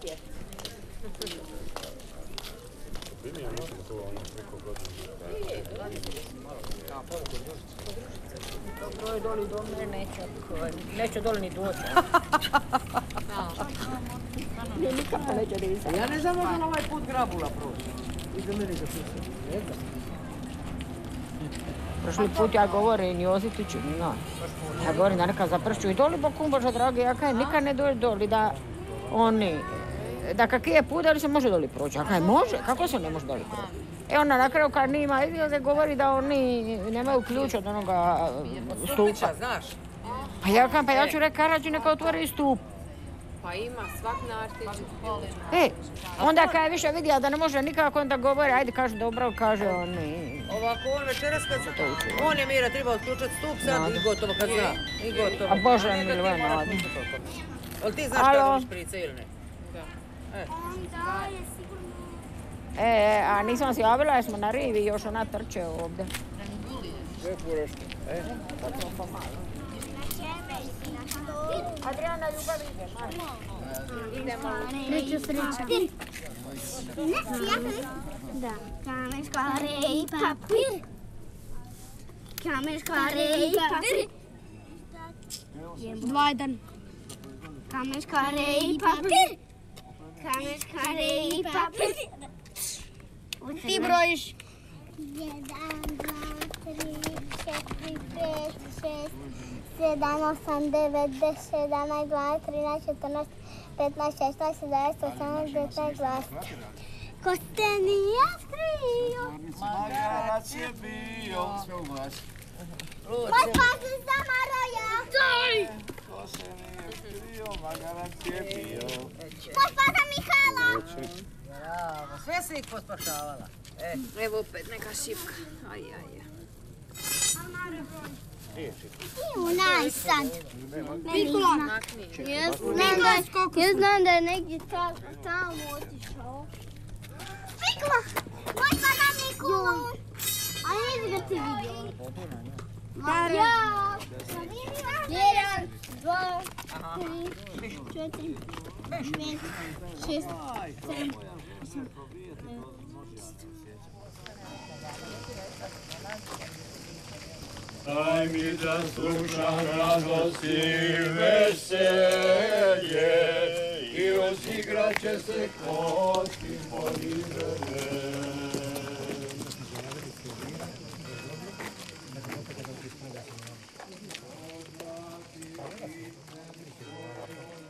je. Vidi je možda to ono neko godinu. Nije, 20 malo. Dobro je doli do mene, neće doli ni doći. Nije nikako neće nisam. Ja ne znam da ovaj put grabula proći. Iza mene ga pisati. Ne znam. Prošli put ja govorim Jositiću, no. Ja govorim da neka zapršću i doli bokom, Bože dragi, ja kaj nikad ne dođe doli da oni, da kak je put, ali se može doli proći. A kaj može? Kako se ne može doli proći? E ona na kraju kad nima izgleda govori da oni nemaju ključ od onoga stupa. Znaš? Pa ja ću reći Karadži neka otvori stup. Pa ima, svak nartić. Onda kad je više vidjela da ne može nikako, onda govori, ajde kaže dobro, kaže oni. Ovako on večeras kad se to on je Mira treba otključati stup sad i gotovo kad zna. I gotovo. A Bože miluje nadu. Ali ti znaš kada mi šprice ili ne? A nisam se javila jer smo na rivi još ona trče ovdje. Sve purešno. Sad smo pomalo. Adriana, ljubav idemo. Sreću, sreću. Da. Kamen, škvare i papir. Kamen, škvare i papir. 2-1. Kamen, škvare i papir. Kamen, škvare i papir. Ti brojiš. 1, 2, 3, 4, 5, 6, 7, 8, 9, 10, 11, 12, 13, 14, 15, 16, 17, 18, 19, 20. Ko te nije skrio? Magarac je bio. Sve uglas. Moj pas je zamaroja. Ko se nije skrio, magarac je bio. Moj pas Mihajla. Bravo, sve si ih pospašavala. Evo opet neka šipka. Aj. Unaj sad. Nikola. Ja znam da je negdje tamo otišao. Nikola! Moj pana Nikola! A nije ga ti vidio. Ja! 1, 2, 3, 4, 5, 6, 7, 8, 9, 10. Daj mi da slušam radost i veselje i rozigrat će se kosti moji želje.